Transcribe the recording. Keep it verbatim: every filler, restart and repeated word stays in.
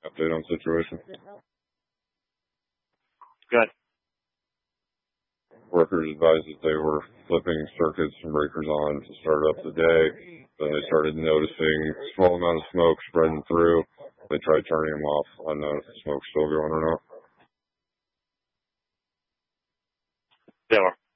update on the situation. Good. Workers advised that they were flipping circuits and breakers on to start up the day. Then they started noticing a small amount of smoke spreading through. They tried turning them off. I don't know if the smoke's still going or not. They are.